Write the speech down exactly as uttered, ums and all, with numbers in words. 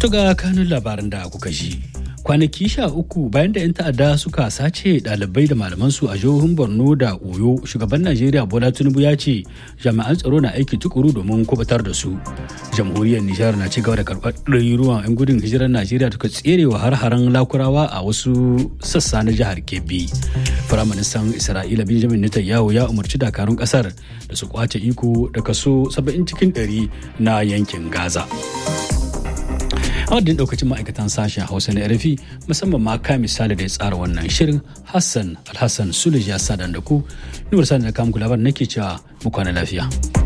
To ga kanun labaran da kuka ji. Kwanaki sha uku bayan da 'yan ta'adda suka sace ɗalibai da malamansu a jihohin Borno da Oyo, shugaban Najeriya Bola Tinubu ya ce jami'an tsaro na aiki tukuru domin kubutar da su. Jamhuriyar Nijar na ci gaba da karɓar ɗaruruwan 'yan gudun hijirar Najeriya da suka tserewa har-haren Lakurawa a wasu sassa na jihar Kebbi. Firaministan Isra'ila Benjamin Netanyahu ya umarci dakarun ƙasar da su kwace iko da kaso saba'in cikin ɗari na yankin Gaza. A wadda daukacin ma'aikatan sashen Hausa na R F I musamman ma ka misali da ya tsara wannan shirin Hassan Alhassan Sulej ya sa da ku. Nuwar sa da kamun labar nake cewa mu kwana lafiya.